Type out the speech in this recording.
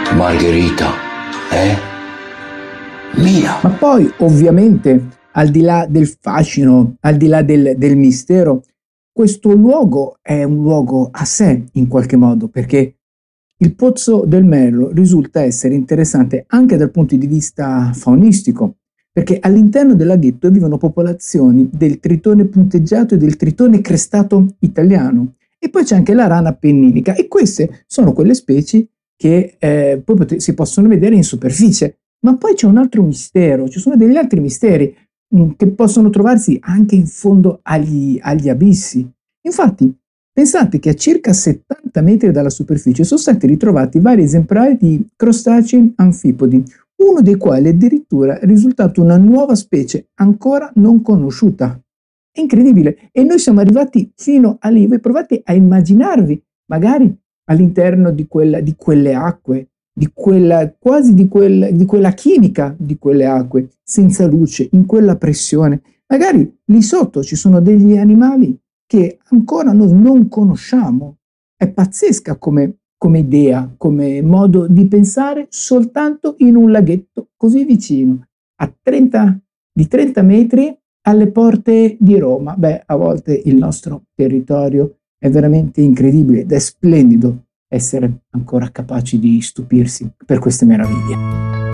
Margherita è mia. Ma poi, ovviamente, al di là del fascino, al di là del mistero, questo luogo è un luogo a sé in qualche modo, perché il Pozzo del Merlo risulta essere interessante anche dal punto di vista faunistico, perché all'interno del laghetto vivono popolazioni del tritone punteggiato e del tritone crestato italiano. E poi c'è anche la rana appenninica, e queste sono quelle specie che poi si possono vedere in superficie. Ma poi c'è un altro mistero, ci sono degli altri misteri che possono trovarsi anche in fondo agli abissi. Infatti, pensate che a circa 70 metri dalla superficie sono stati ritrovati vari esemplari di crostacei anfipodi, uno dei quali addirittura è risultato una nuova specie ancora non conosciuta. È incredibile, e noi siamo arrivati fino a lì. Voi provate a immaginarvi, magari all'interno di quelle acque, di quella chimica di quelle acque, senza luce, in quella pressione. Magari lì sotto ci sono degli animali che ancora noi non conosciamo. È pazzesca come idea, come modo di pensare soltanto in un laghetto così vicino, di 30 metri alle porte di Roma. Beh, a volte il nostro territorio è veramente incredibile ed è splendido essere ancora capaci di stupirsi per queste meraviglie.